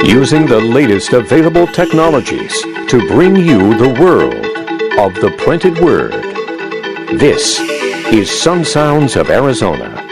using the latest available technologies to bring you the world of the printed word. This is Sun Sounds of Arizona.